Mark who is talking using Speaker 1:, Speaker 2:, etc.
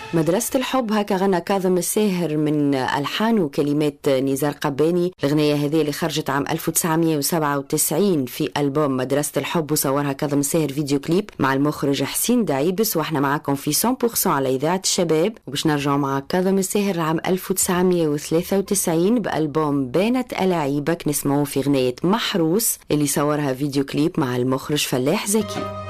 Speaker 1: مدرسة الحب هكا غنى كاظم الساهر من ألحان وكلمات نزار قباني. الغنية هذه اللي خرجت عام 1997 في ألبوم مدرسة الحب، وصورها كاظم الساهر فيديو كليب مع المخرج حسين دعيبس. واحنا معاكم في 100% على إذاعة الشباب، وباش نرجعوا مع كاظم الساهر عام 1993 بألبوم بانت ألاعيبك. نسمعوه في غنية محروس اللي صورها فيديو كليب مع المخرج فلاح زكي.